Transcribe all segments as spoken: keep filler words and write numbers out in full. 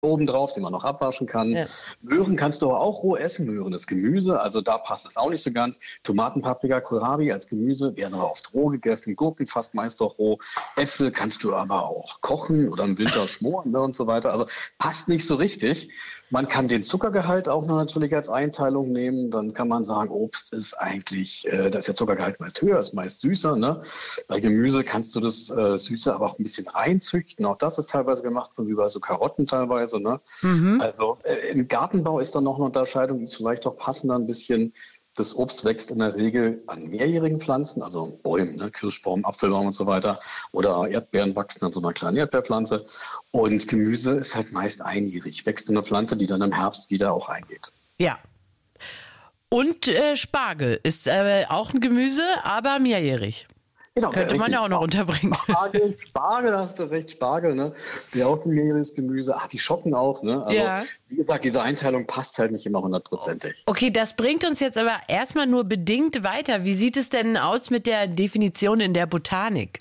obendrauf, den man noch abwaschen kann. Ja. Möhren kannst du aber auch roh essen. Möhren ist Gemüse, also da passt es auch nicht so ganz. Tomaten, Paprika, Kohlrabi als Gemüse werden aber oft roh gegessen. Gurken fast meist auch roh. Äpfel kannst du aber auch kochen oder im Winter schmoren, ne, und so weiter. Also passt nicht so richtig. Man kann den Zuckergehalt auch noch natürlich als Einteilung nehmen. Dann kann man sagen, Obst ist eigentlich, äh, da ist der Zuckergehalt meist höher, ist meist süßer. Ne? Bei Gemüse kannst du das äh, Süße aber auch ein bisschen reinzüchten. Auch das ist teilweise gemacht von über so Karotten teilweise. Ne? Mhm. Also äh, im Gartenbau ist dann noch eine Unterscheidung, die ist vielleicht auch passender ein bisschen. Das Obst wächst in der Regel an mehrjährigen Pflanzen, also Bäumen, ne? Kirschbaum, Apfelbaum und so weiter. Oder Erdbeeren wachsen an so einer kleinen Erdbeerpflanze. Und Gemüse ist halt meist einjährig, wächst in einer Pflanze, die dann im Herbst wieder auch eingeht. Ja. Und äh, Spargel ist äh, auch ein Gemüse, aber mehrjährig. Genau, könnte man ja auch noch unterbringen. Spargel, Spargel, hast du recht, Spargel, ne? Wäre auch ein mehrjähriges Gemüse. Ach, die Schotten auch, ne? Also, ja. Wie gesagt, diese Einteilung passt halt nicht immer hundertprozentig. Okay, das bringt uns jetzt aber erstmal nur bedingt weiter. Wie sieht es denn aus mit der Definition in der Botanik?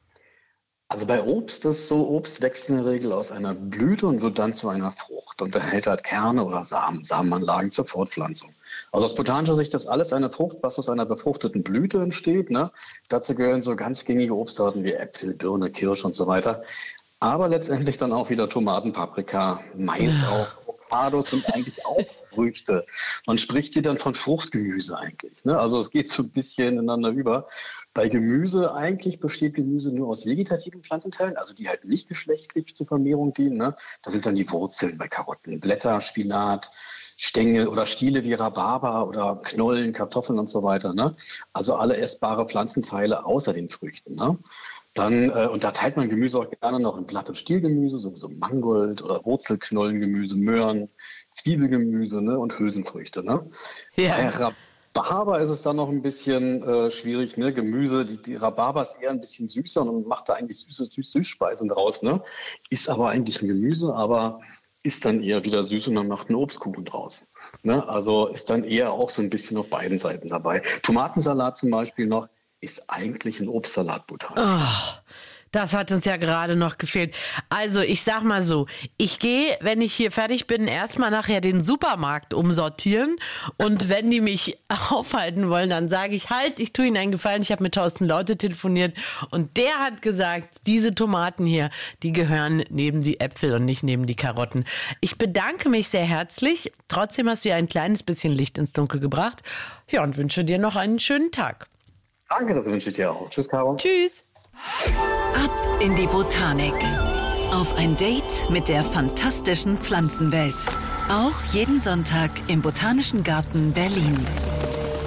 Also bei Obst ist so, Obst wächst in der Regel aus einer Blüte und wird dann zu einer Frucht und enthält halt Kerne oder Samen, Samenanlagen zur Fortpflanzung. Also aus botanischer Sicht ist alles eine Frucht, was aus einer befruchteten Blüte entsteht. Ne? Dazu gehören so ganz gängige Obstarten wie Äpfel, Birne, Kirsch und so weiter. Aber letztendlich dann auch wieder Tomaten, Paprika, Mais auch. Avocados sind eigentlich auch Früchte. Man spricht hier dann von Fruchtgemüse eigentlich. Ne? Also es geht so ein bisschen ineinander über. Bei Gemüse eigentlich besteht Gemüse nur aus vegetativen Pflanzenteilen, also die halt nicht geschlechtlich zur Vermehrung dienen. Ne? Da sind dann die Wurzeln bei Karotten, Blätter, Spinat, Stängel oder Stiele wie Rhabarber oder Knollen, Kartoffeln und so weiter. Ne? Also alle essbare Pflanzenteile außer den Früchten. Ne? Dann, äh, und da teilt man Gemüse auch gerne noch in Blatt- und Stielgemüse, so, so Mangold oder Wurzelknollengemüse, Möhren, Zwiebelgemüse, ne? Und Hülsenfrüchte. Ne? Ja. Bei Rhabarber ist es dann noch ein bisschen äh, schwierig, ne? Gemüse, die, die Rhabarber ist eher ein bisschen süßer und macht da eigentlich süße süß, Süßspeisen draus. Ne? Ist aber eigentlich ein Gemüse, aber ist dann eher wieder süß und man macht einen Obstkuchen draus. Ne? Also ist dann eher auch so ein bisschen auf beiden Seiten dabei. Tomatensalat zum Beispiel noch ist eigentlich ein Obstsalat botanisch. Oh, das hat uns ja gerade noch gefehlt. Also ich sag mal so, ich gehe, wenn ich hier fertig bin, erstmal nachher den Supermarkt umsortieren und wenn die mich aufhalten wollen, dann sage ich halt, ich tue ihnen einen Gefallen, ich habe mit Thorsten Leute telefoniert und der hat gesagt, diese Tomaten hier, die gehören neben die Äpfel und nicht neben die Karotten. Ich bedanke mich sehr herzlich, trotzdem hast du ja ein kleines bisschen Licht ins Dunkel gebracht. Ja, und wünsche dir noch einen schönen Tag. Danke, das wünsche ich dir auch. Tschüss, Caro. Tschüss. Ab in die Botanik. Auf ein Date mit der fantastischen Pflanzenwelt. Auch jeden Sonntag im Botanischen Garten Berlin.